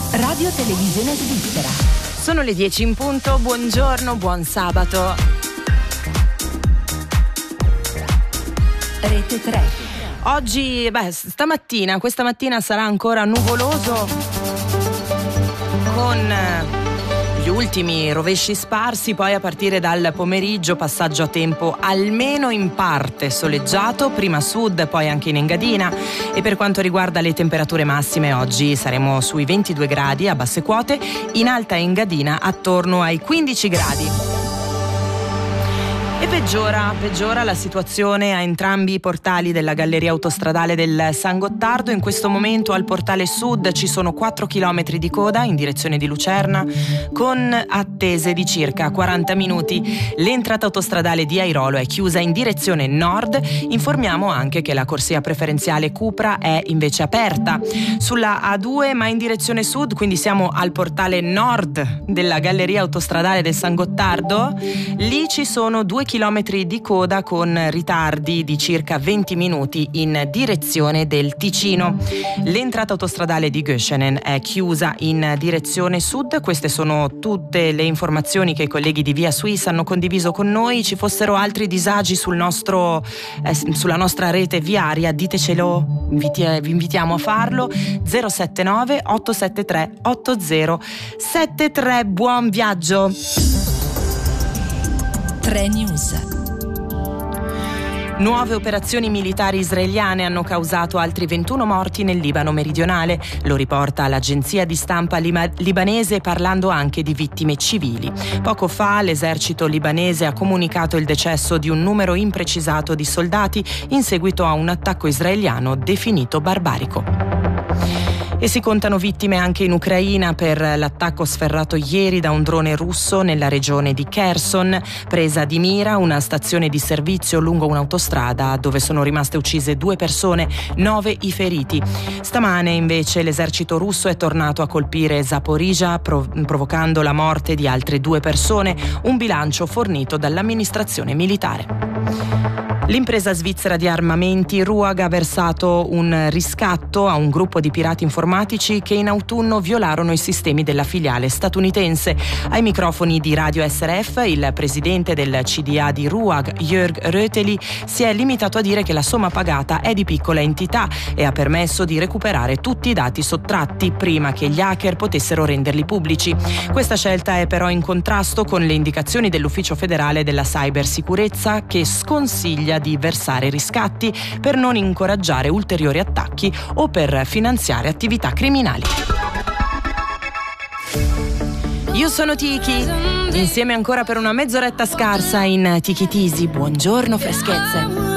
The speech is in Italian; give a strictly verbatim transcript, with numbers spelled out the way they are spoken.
Radio Televisione Svizzera. Sono le dieci in punto, buongiorno, buon sabato. Rete tre. Oggi, beh, stamattina, questa mattina sarà ancora nuvoloso con gli ultimi rovesci sparsi, poi a partire dal pomeriggio passaggio a tempo almeno in parte soleggiato, prima a sud, poi anche in Engadina. E per quanto riguarda le temperature massime, oggi saremo sui ventidue gradi a basse quote, in alta Engadina attorno ai quindici gradi. E peggiora, peggiora la situazione a entrambi i portali della galleria autostradale del San Gottardo. In questo momento al portale sud ci sono quattro chilometri di coda in direzione di Lucerna, con attese di circa quaranta minuti. L'entrata autostradale di Airolo è chiusa in direzione nord. Informiamo anche che la corsia preferenziale Cupra è invece aperta. Sulla A due, ma in direzione sud, quindi siamo al portale nord della galleria autostradale del San Gottardo, lì ci sono due chilometri di coda con ritardi di circa venti minuti in direzione del Ticino. L'entrata autostradale di Göschenen è chiusa in direzione sud. Queste sono tutte le informazioni che i colleghi di Via Suisse hanno condiviso con noi. Ci fossero altri disagi sul nostro, eh, sulla nostra rete viaria, ditecelo, inviti- vi invitiamo a farlo. zero sette nove otto sette tre otto zero sette tre. Buon viaggio! tre News. Nuove operazioni militari israeliane hanno causato altri ventuno morti nel Libano meridionale. Lo riporta l'agenzia di stampa lima- libanese, parlando anche di vittime civili. Poco fa l'esercito libanese ha comunicato il decesso di un numero imprecisato di soldati in seguito a un attacco israeliano definito barbarico. E si contano vittime anche in Ucraina per l'attacco sferrato ieri da un drone russo nella regione di Kherson. Presa di mira una stazione di servizio lungo un'autostrada dove sono rimaste uccise due persone, nove i feriti. Stamane invece l'esercito russo è tornato a colpire Zaporizhzhia, prov- provocando la morte di altre due persone, un bilancio fornito dall'amministrazione militare. L'impresa svizzera di armamenti Ruag ha versato un riscatto a un gruppo di pirati informatici che in autunno violarono i sistemi della filiale statunitense. Ai microfoni di Radio S R F il presidente del C D A di Ruag, Jörg Röteli, si è limitato a dire che la somma pagata è di piccola entità e ha permesso di recuperare tutti i dati sottratti prima che gli hacker potessero renderli pubblici. Questa scelta è però in contrasto con le indicazioni dell'Ufficio federale della cybersicurezza, che sconsiglia di versare riscatti per non incoraggiare ulteriori attacchi o per finanziare attività criminali. Io sono Tiki, insieme ancora per una mezz'oretta scarsa in Tiki Tisi. Buongiorno freschezze.